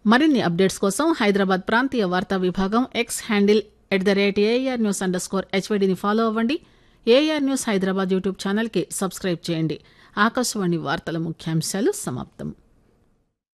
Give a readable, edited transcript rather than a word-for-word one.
మరిన్ని అప్డేట్స్ కోసం హైదరాబాద్ ప్రాంతీయ వార్తా విభాగం ఎక్స్ హ్యాండిల్ @ARNews_HYDని ఫాలో అవ్వండి. ఏఆర్ న్యూస్ హైదరాబాద్ యూట్యూబ్ ఛానల్కి సబ్స్క్రైబ్ చేయండి. ఆకాశవాణి వార్తల ముఖ్యాంశాలు సమాప్తం.